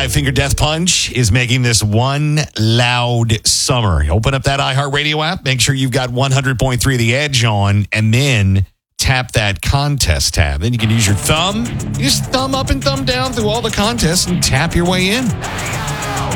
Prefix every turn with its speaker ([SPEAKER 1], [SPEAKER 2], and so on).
[SPEAKER 1] Five Finger Death Punch is making this one loud summer. Open up that iHeartRadio app. Make sure you've got 100.3 The Edge on, and then tap that contest tab. Then you can use your thumb. You just thumb up and thumb down through all the contests and tap your way in.